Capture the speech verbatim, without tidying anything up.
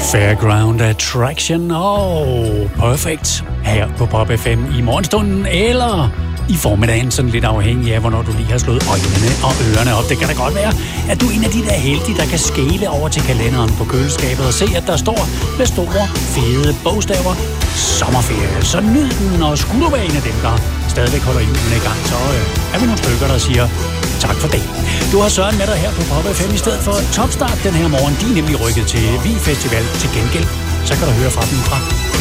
Fairground Attraction og Perfect her på Pop F M i morgenstunden eller i formiddagen, sådan lidt afhængig af, hvornår du lige har slået øjnene og ørerne op. Det kan da godt være, at du er en af de der heldige, der kan skæle over til kalenderen på køleskabet og se, at der står med store, fede bogstaver sommerferie. Så nyd den, og skulle du være en af dem, der stadigvæk holder julen i gang, så øh, er vi nogle stykker, der siger tak for det. Du har Søren med dig her på Pop F M i stedet for Topstart den her morgen. De er nemlig rykket til Vi Festival til gengæld. Så kan du høre fra dem fra